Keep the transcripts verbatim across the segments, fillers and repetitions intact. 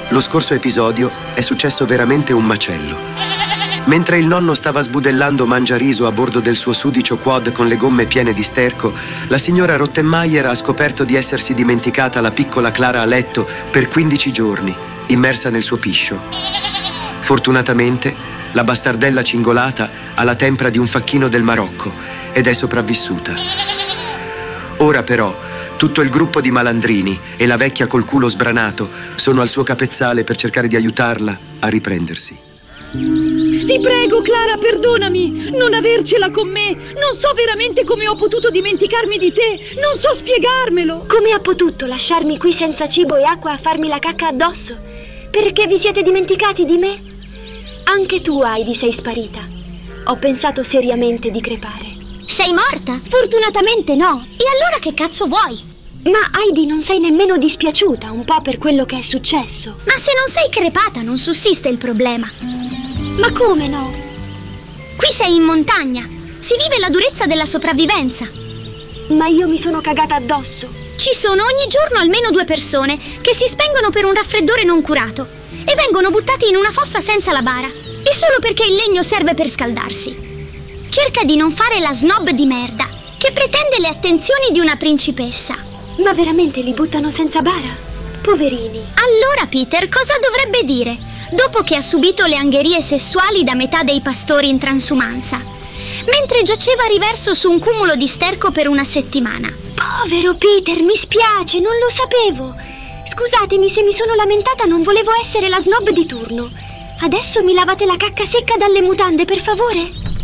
Lo scorso episodio è successo veramente un macello. Mentre il nonno stava sbudellando mangiariso a bordo del suo sudicio quad con le gomme piene di sterco, la signora Rottenmeier ha scoperto di essersi dimenticata la piccola Clara a letto per quindici giorni, immersa nel suo piscio. Fortunatamente, la bastardella cingolata ha la tempra di un facchino del Marocco ed è sopravvissuta. Ora però, tutto il gruppo di malandrini e la vecchia col culo sbranato sono al suo capezzale per cercare di aiutarla a riprendersi. Ti prego, Clara, perdonami. Non avercela con me. Non so veramente come ho potuto dimenticarmi di te. Non so spiegarmelo. Come ha potuto lasciarmi qui senza cibo e acqua a farmi la cacca addosso? Perché vi siete dimenticati di me? Anche tu, Heidi, sei sparita. Ho pensato seriamente di crepare. Sei morta? Fortunatamente no. E allora che cazzo vuoi? Ma Heidi, non sei nemmeno dispiaciuta un po' per quello che è successo? Ma se non sei crepata non sussiste il problema. Ma come no? Qui sei in montagna. Si vive la durezza della sopravvivenza. Ma io mi sono cagata addosso. Ci sono ogni giorno almeno due persone che si spengono per un raffreddore non curato e vengono buttati in una fossa senza la bara. E solo perché il legno serve per scaldarsi. Cerca di non fare la snob di merda che pretende le attenzioni di una principessa. Ma veramente li buttano senza bara? Poverini. Allora Peter cosa dovrebbe dire? Dopo che ha subito le angherie sessuali da metà dei pastori in transumanza, mentre giaceva a riverso su un cumulo di sterco per una settimana. Povero Peter, mi spiace, non lo sapevo. Scusatemi se mi sono lamentata, non volevo essere la snob di turno. Adesso mi lavate la cacca secca dalle mutande, per favore?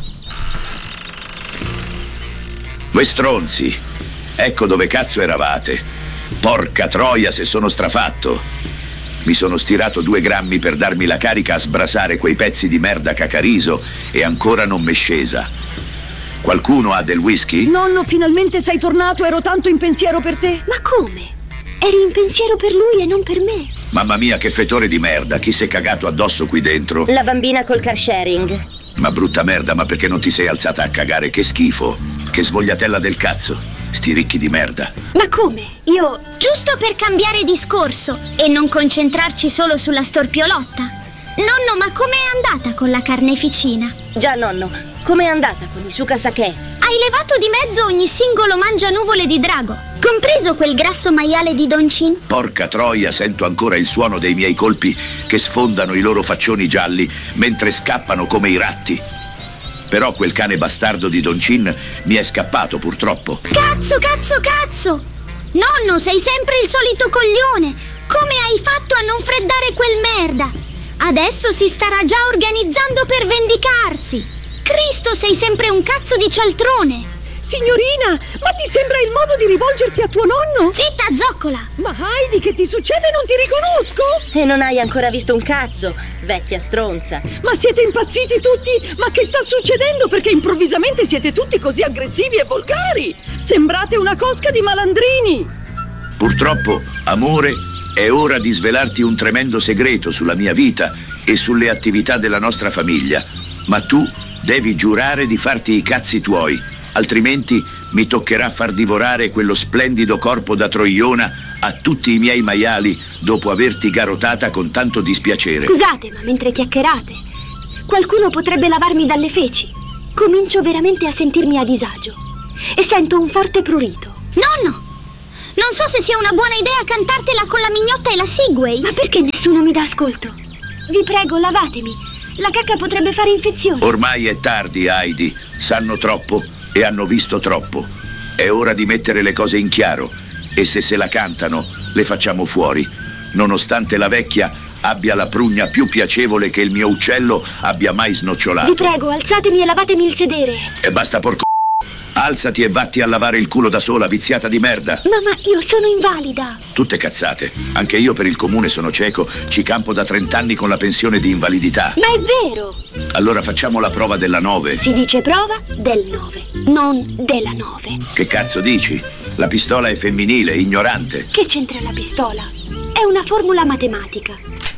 Voi stronzi, ecco dove cazzo eravate. Porca troia se sono strafatto. Mi sono stirato due grammi per darmi la carica a sbrasare quei pezzi di merda cacariso e ancora non m'è scesa. Qualcuno ha del whisky? Nonno, finalmente sei tornato, ero tanto in pensiero per te. Ma come? Eri in pensiero per lui e non per me? Mamma mia, che fetore di merda, chi si è cagato addosso qui dentro? La bambina col car sharing. Ma brutta merda, ma perché non ti sei alzata a cagare? Che schifo, che svogliatella del cazzo. Sti ricchi di merda. Ma come? Io... Giusto per cambiare discorso e non concentrarci solo sulla storpiolotta. Nonno, ma com'è andata con la carneficina? Già, nonno, com'è andata con i sukasake? Hai levato di mezzo ogni singolo mangianuvole di drago, compreso quel grasso maiale di Don Chin? Porca troia, sento ancora il suono dei miei colpi che sfondano i loro faccioni gialli mentre scappano come i ratti. Però quel cane bastardo di Don Chin mi è scappato, purtroppo. Cazzo, cazzo, cazzo! Nonno, sei sempre il solito coglione! Come hai fatto a non freddare quel merda? Adesso si starà già organizzando per vendicarsi! Cristo, sei sempre un cazzo di cialtrone! Signorina, ma ti sembra il modo di rivolgerti a tuo nonno? Zitta, zoccola! Ma Heidi, che ti succede? Non ti riconosco! E non hai ancora visto un cazzo, vecchia stronza. Ma siete impazziti tutti? Ma che sta succedendo? Perché improvvisamente siete tutti così aggressivi e volgari? Sembrate una cosca di malandrini! Purtroppo, amore, è ora di svelarti un tremendo segreto sulla mia vita e sulle attività della nostra famiglia. Ma tu devi giurare di farti i cazzi tuoi. Altrimenti mi toccherà far divorare quello splendido corpo da troiona a tutti i miei maiali dopo averti garotata con tanto dispiacere. Scusate, ma mentre chiacchierate, qualcuno potrebbe lavarmi dalle feci. Comincio veramente a sentirmi a disagio e sento un forte prurito. Nonno! Non so se sia una buona idea cantartela con la mignotta e la Segway. Ma perché nessuno mi dà ascolto? Vi prego, lavatemi. La cacca potrebbe fare infezione. Ormai è tardi, Heidi. Sanno troppo e hanno visto troppo. È ora di mettere le cose in chiaro e se se la cantano le facciamo fuori, nonostante la vecchia abbia la prugna più piacevole che il mio uccello abbia mai snocciolato. Vi prego, alzatemi e lavatemi il sedere. E basta porco. Alzati e vatti a lavare il culo da sola, viziata di merda. Mamma, io sono invalida. Tutte cazzate. Anche io per il comune sono cieco, ci campo da trent'anni con la pensione di invalidità. Ma è vero. Allora facciamo la prova della nove. Si dice prova del nove, non della nove. Che cazzo dici? La pistola è femminile, ignorante. Che c'entra la pistola? È una formula matematica.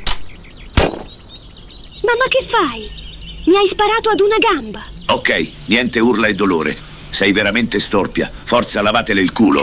Mamma, che fai? Mi hai sparato ad una gamba. Ok, niente urla e dolore. Sei veramente storpia. Forza, lavatele il culo.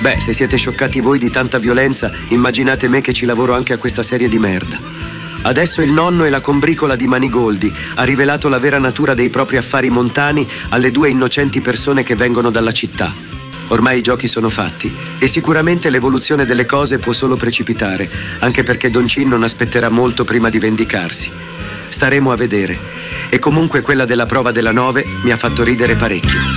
Beh, se siete scioccati voi di tanta violenza, immaginate me che ci lavoro anche a questa serie di merda. Adesso il nonno e la combricola di Manigoldi ha rivelato la vera natura dei propri affari montani alle due innocenti persone che vengono dalla città. Ormai i giochi sono fatti e sicuramente l'evoluzione delle cose può solo precipitare, anche perché Don Cin non aspetterà molto prima di vendicarsi. Staremo a vedere. E comunque quella della prova della nove mi ha fatto ridere parecchio.